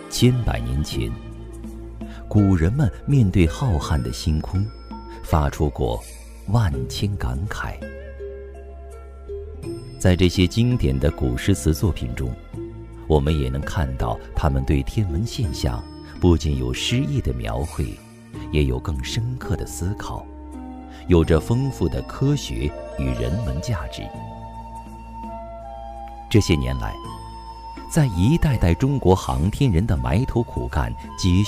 千百年前，古人们面对浩瀚的星空，发出过万千感慨。在这些经典的古诗词作品中，我们也能看到他们对天文现象不仅有诗意的描绘，也有更深刻的思考，有着丰富的科学与人文价值。这些年来，在一代代中国航天人的埋头苦干、积